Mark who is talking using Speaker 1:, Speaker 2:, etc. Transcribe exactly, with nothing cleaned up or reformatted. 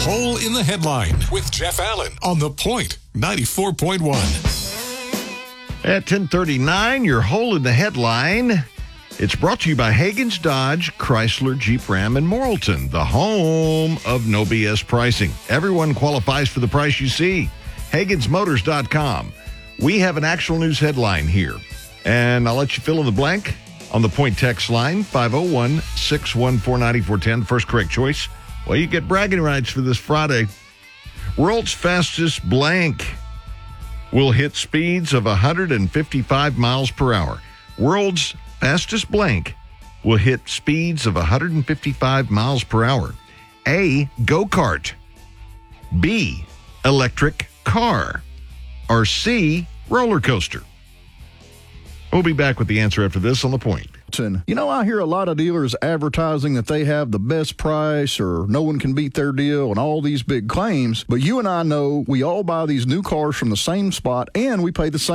Speaker 1: Hole in the Headline with Jeff Allen on The Point ninety-four point one.
Speaker 2: At ten thirty-nine, your Hole in the Headline. It's brought to you by Hagen's Dodge, Chrysler, Jeep Ram, and Morrilton, the home of no B S pricing. Everyone qualifies for the price you see. Hagens Motors dot com. We have an actual news headline here, and I'll let you fill in the blank on the Point text line, five oh one, six one four, nine four one zero. First correct choice. Well, you get bragging rights for this Friday. World's fastest blank will hit speeds of one hundred fifty-five miles per hour. World's fastest blank will hit speeds of one hundred fifty-five miles per hour. A, go-kart. B, electric car. Or C, roller coaster. We'll be back with the answer after this on The Point.
Speaker 3: You know, I hear a lot of dealers advertising that they have the best price or no one can beat their deal and all these big claims. But you and I know we all buy these new cars from the same spot and we pay the same